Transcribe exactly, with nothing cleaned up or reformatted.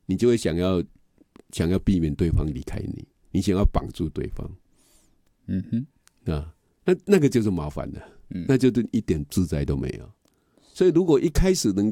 你就会想要想要避免对方离开你，你想要绑住对方， 嗯哼， 啊，那那个就是麻烦了， 嗯， 那就是一点自在都没有。所以如果一开始能